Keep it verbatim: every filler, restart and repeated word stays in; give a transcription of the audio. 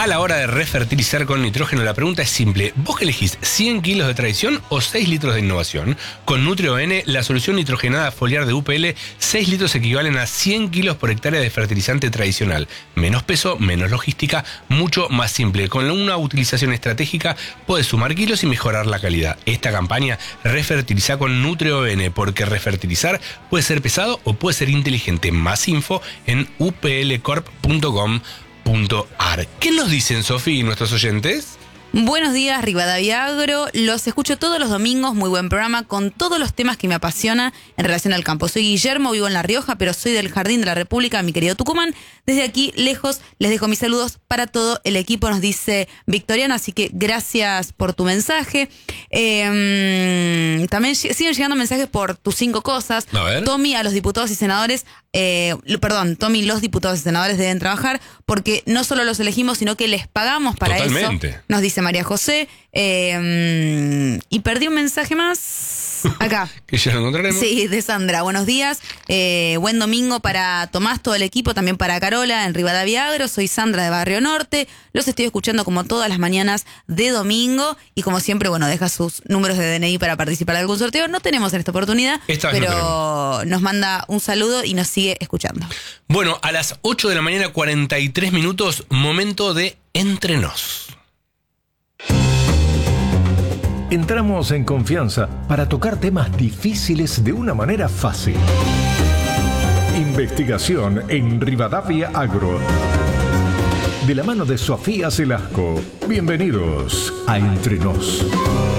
A la hora de refertilizar con nitrógeno, la pregunta es simple. ¿Vos que elegís cien kilos de tradición o seis litros de innovación? Con Nutrio-N, la solución nitrogenada foliar de U P L, seis litros equivalen a cien kilos por hectárea de fertilizante tradicional. Menos peso, menos logística, mucho más simple. Con una utilización estratégica puedes sumar kilos y mejorar la calidad. Esta campaña, refertiliza con Nutrio-N, porque refertilizar puede ser pesado o puede ser inteligente. Más info en u p l corp punto com punto a r. ¿Qué nos dicen, Sofía, y nuestros oyentes? Buenos días, Rivadavia Agro. Los escucho todos los domingos, muy buen programa, con todos los temas que me apasionan en relación al campo. Soy Guillermo, vivo en La Rioja, pero soy del Jardín de la República, mi querido Tucumán. Desde aquí, lejos, les dejo mis saludos para todo el equipo, nos dice Victoriano, así que gracias por tu mensaje. Eh, también siguen llegando mensajes por tus cinco cosas. A ver. Tommy, a los diputados y senadores, eh, perdón, Tommy, los diputados y senadores deben trabajar porque no solo los elegimos, sino que les pagamos para Totalmente. eso. Nos dice María José. Eh, y perdí un mensaje más. Acá. Que ya lo encontraremos. Sí, de Sandra. Buenos días. Eh, buen domingo para Tomás, todo el equipo, también para Carola en Rivadavia Agro. Soy Sandra de Barrio Norte. Los estoy escuchando como todas las mañanas de domingo. Y como siempre, bueno, deja sus números de D N I para participar de algún sorteo. No tenemos en esta oportunidad, Esta vez pero no nos manda un saludo y nos sigue escuchando. Bueno, a las ocho de la mañana, cuarenta y tres minutos, momento de Entre Nos. Entramos en confianza para tocar temas difíciles de una manera fácil. Investigación en Rivadavia Agro. De la mano de Sofía Celasco. Bienvenidos a Entre Nos.